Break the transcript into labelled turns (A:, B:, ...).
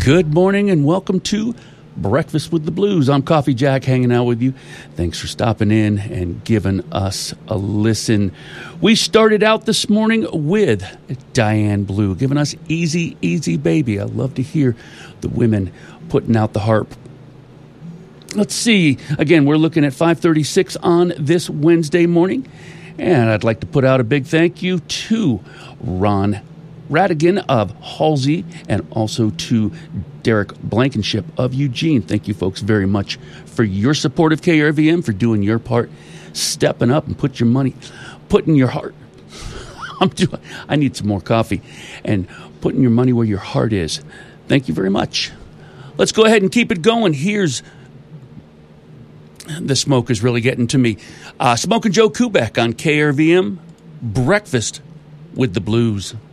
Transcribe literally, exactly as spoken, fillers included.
A: Good morning and welcome to Breakfast with the Blues. I'm Coffee Jack hanging out with you. Thanks for stopping in and giving us a listen. We started out this morning with Diane Blue, giving us Easy, Easy Baby. I love to hear the women putting out the harp. Let's see. Again, we're looking at five thirty-six on this Wednesday morning. And I'd like to put out a big thank you to Ron Radigan of Halsey and also to Derek Blankenship of Eugene. Thank you folks very much for your support of K R V M, for doing your part, stepping up and put your money, putting your heart. I'm doing, I need some more coffee, and putting your money where your heart is. Thank you very much. Let's go ahead and keep it going. Here's the smoke is really getting to me. Uh, Smoking Joe Kubek on K R V M, Breakfast with the Blues.